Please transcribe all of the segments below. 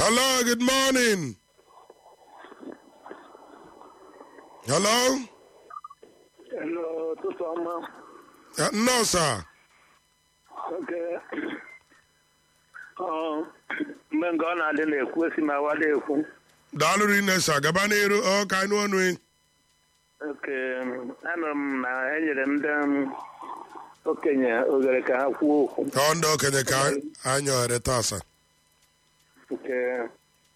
Hello, good morning. Hello? Hello, Tutoma. No, sir. Okay. Mgbe ọ na-adị na-ekwu esi ma wada ekwu. Daalụ rinne, sir. Gaba n'iru, ọ ka anyị ọnụ. Okay. Anụrụ m na e nyere ndị okenye ohere ka ha kwuo okwu. Ọ ndị okenye ka anyị ohere taa, sir. Okay.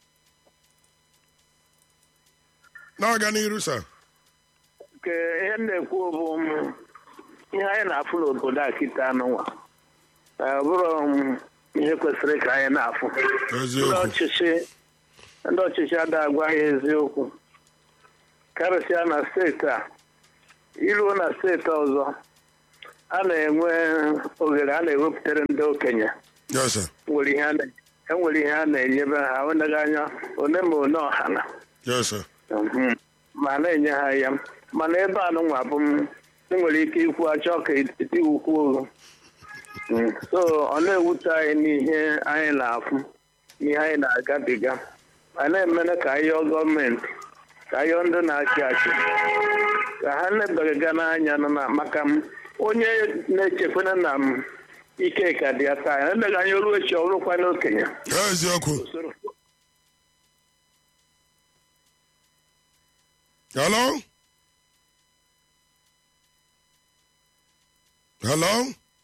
Na-aga n'iru, sir. Okay, ihe m na-ekwu bụ ihe anyị na-afụ n'obodo a kịta anụnwa. Ọ bụrụ ihe kwesịrị ka anyị na-afụ. Eziokwu. Ndị ọchịchị ada agwa anyị eziokwu. Karịsịa na steeti a, iruo na steeti ọzọ, a na-enwe ohere a na-ewepụtara ndị okenye. Yes, sir. Enwere ihe a na-enyebe ha onyeghị anya one ma one ọha na. Yes, sir. Ma na-enye ha ya. Mana ebe a nụnwa bụ nwere ike ikwu achọ ka eti ukwu. So ọ na-ewute anyị n'ihe anyị na-afụ n'ihe anyị na-agabiga. A na-emene ka anyị yọọ gọọmenti, ka anyị yọọ ndị na-achị achị, ka ha lebega n'anya maka onye na-echekwana na ike ka dị ya taa emeghị anya ruo echi ọrụkwa n'okenye. Eziokwu. Hello? Hello?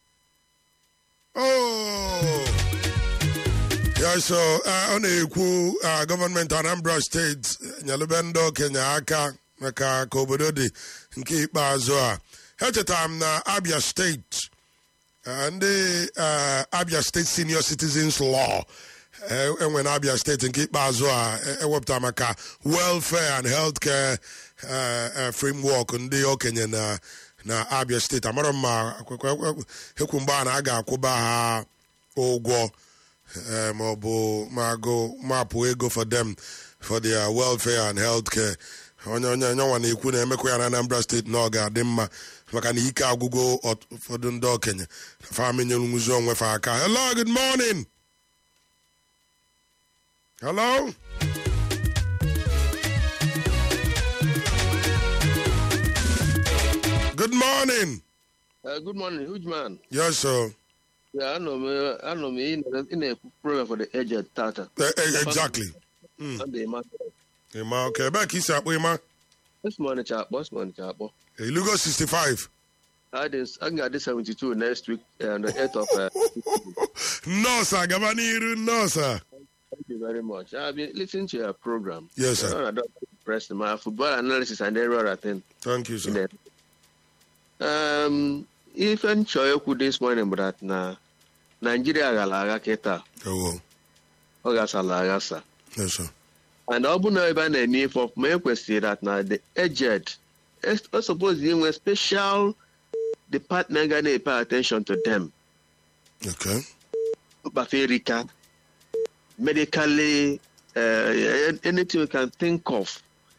Oh. Yeah, so ọ na-ekwu gọọmenti Anambra steeti nyelube ndị okenye aka maka ka obodo dị nke ikpeazụ a. Echetara m na Abia steeti ndị Abia State Senior Citizens Law enwe na Abia steeti nke ikpeazụ a ewepụta maka welfare and healthcare framework ndị okenye na Abia steeti. Amara m ma ekwu mgbe a na a ga-akwụba ha ụgwọ ma ọ bụ mapụ ego for them for their welfare and healthcare. onye nwa na-ekwu na-emekwa ya na Anambra steeti na ọ ga-adị mma maka na ike agwụgo ụfọdụ ndị okenye famenyere nwụzi onwe fa aka. Hello, good morning. Hello? Good morning. Good morning, huge man. Yes, sir. Yeah, I know me in a program for the aged tata. Exactly. Okay, back is up, Ima. This morning, chap. You go 65. I got this 72 next week and the 8th of. No, sir. Gavaniru, no, sir. Thank you very much. I've been listening to your program. Yes, sir. I don't press my football analysis and error attend. Thank you, sir. If I'm sure you this morning, but na Nigeria galaga keta. Oh. Ogasalaga, sir. Yes, sir. And Obuna even a need for my question that now the aged. I suppose you have a special department going to pay attention to them. Okay. Baferica, medically, anything you can think of.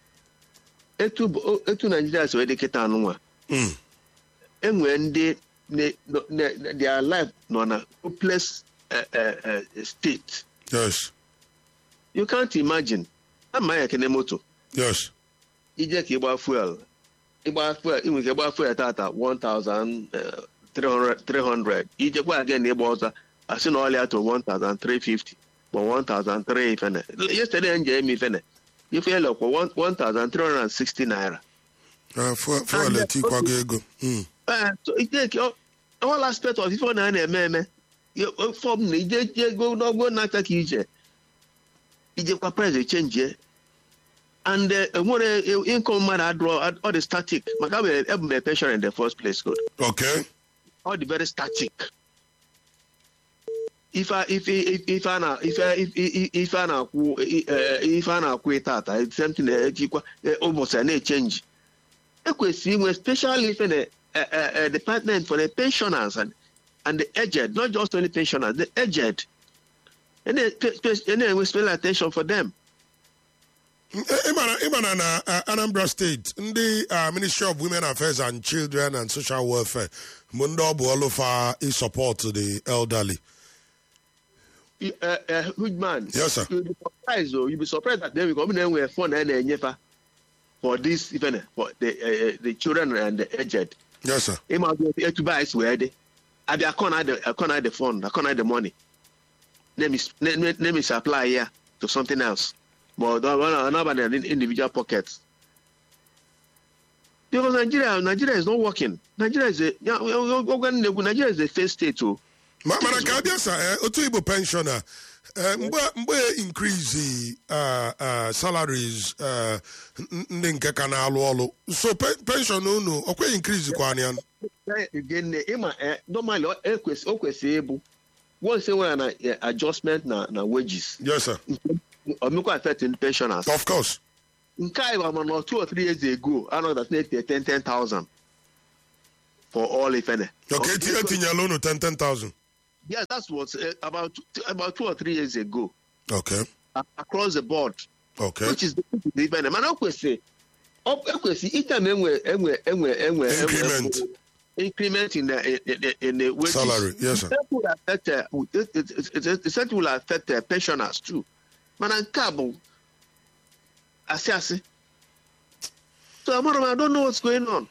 Etu Nigeria is educated anwa. And when their life on a hopeless state. Yes. You can't imagine. I'm my moto. Yes. You just about fuel. About fuel, you will about fuel at 1,300. You just go again about I seen earlier to 1,350 or 1,300. Yesterday, and Jamie Fene. You feel like 1,360 naira. For let you go. So it take all aspects of it for an you form me, go not take you. You price change, and what income man draw all the static. Makabe a pension in the first place, good. Okay. All the very static. If I quit that, it's something almost a change. Especially if a department for the pensioners and the aged, not just only pensioners, the aged. And then we spend attention for them. Imana na Anambra State, the Ministry of Women Affairs and Children and Social Welfare, Mundo Buolofa is support to the elderly. huge man. Yes, sir. You'll be surprised that they will come in with phone and enyefa for this, even for the children and the aged. Yes, sir. It might be to buy where they. I can't the phone. I can't the money. Let me supply here to something else. But not in individual pockets. Because Nigeria is not working. Nigeria is a failed state too. Mana ka bịa sa otu Igbo pensioner mgbe increase salaries ndị nke ka na-alụ ọlụ so pension unu okwe increase kwa anya again normally o kwesịrị ịbụ once when na adjustment na wages. Yes, sir. Omekwa affecting pensioners. Of course. Nke a bụ na 2 or 3 years ago I know that 10,000 for all ifene. Okay, etinyela unu 10,000. Yes, that was about 2 or 3 years ago. Okay. Across the board. Okay. Which is the event. Man, ekwesị item increment in the wages. Salary, yes, sir. It will affect pensioners too. Man, nke a bụ asị. So I don't know what's going on.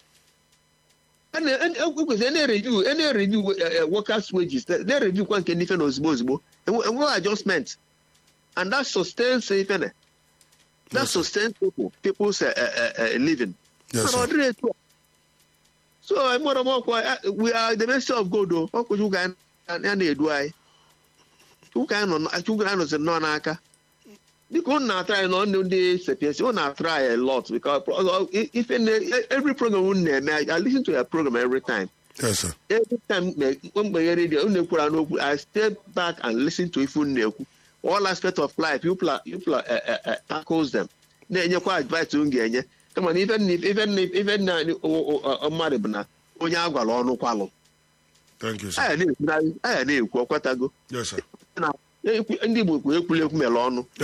Any review workers' wages, they review one can different ozbo and what adjustment, and that sustains that sustains people's living. Yes, sir. So I'm more we are the mercy of God though. How could you can and do I? You can no naka. Because not try on the CPS, you not try a lot because if every program I listen to your program every time. Yes, sir. Every time I step back and listen to all aspects of life. People tackles them. Then you quite advice to get. Come on, even Thank you, sir. I need Yes, sir. ndị Igbo kwuo ekwule ekwu mere ọnụ